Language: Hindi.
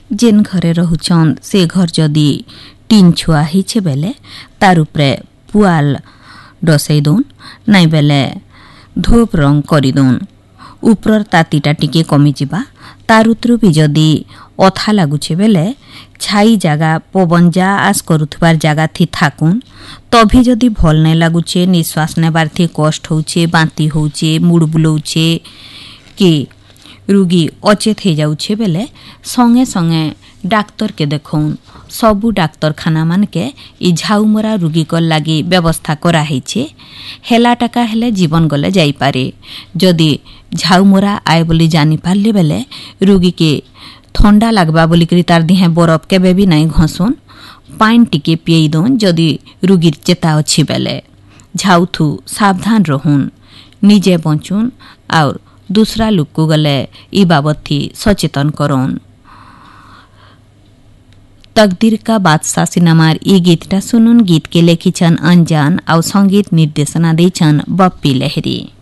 जेन घरे रहुछन से घर जदि टीन छुआ हिचे बेले तार उपरे पुआल डसई दौन नाई बेले धूप रंग करिदौन उपरर तातीटा टिके कमिजिबा तार उतरु भी जदि अथा लागुछे बेले छाई जागा पवन जा आस करुथबार जागा थी थाकुन तभी जदि भल नहीं लागुछे निश्वास नेबार थी कष्ट होउछे बांती होउछे मुड़ बुलौछे कि रोगी अचेत हो जाउछे बेले संगे संगे डाक्तर के देखौन सबू डाक्तरखाना मान के ई झाउमरा रोगी को लगी व्यवस्था करा हेछे हेला टाका हेले जीवन गले जाई पारे जदि झाउमरा आए बोली जानी पारले बेले रोगी के ठंडा लागबा बोली करी तार दिहे बरफ केबे भी नहीं घसुन पाइन टिके पियई दौन जदि रोगी चेता अच्छी बेले झाउथु सावधान रहून निजे बचुन और दूसरा लोग को गले ई बाबत थी सचेतन करौन। तकदीर का बादशाह सिनेमार ई गीतटा सुनुन। गीत के लेखी छन अनजान और संगीत निर्देशना दी छन बप्पी लहरी।